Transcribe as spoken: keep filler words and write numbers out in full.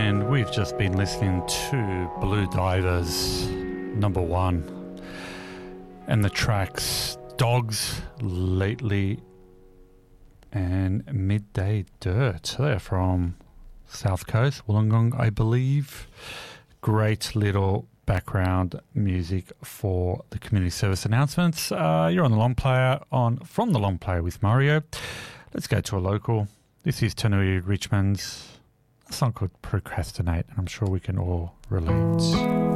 and we've just been listening to Blue Divers, number one, and the tracks Dogs Lately and Midday Dirt. They're from South Coast, Wollongong, I believe. Great little background music for the community service announcements. Uh, you're on the Long Player on From the Long Player with Mario. Let's go to a local. This is Tanui Richmond's a song called Procrastinate, and I'm sure we can all relate.